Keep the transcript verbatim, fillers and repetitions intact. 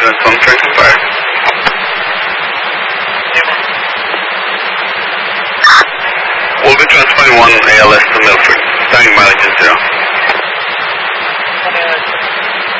Residence one, Franklin Park. We'll be transferring one A L S to Milford, starting mileage is zero.